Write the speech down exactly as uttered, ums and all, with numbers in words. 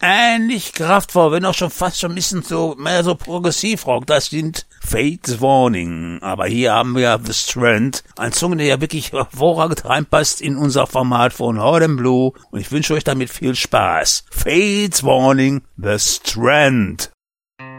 ähnlich kraftvoll, wenn auch schon fast schon ein bisschen so, mehr so Progressivrock. Das sind Fates Warning. Aber hier haben wir The Strand. Ein Song, der ja wirklich hervorragend reinpasst in unser Format von Hard and Blue. Und ich wünsche euch damit viel Spaß. Fates Warning, The Strand.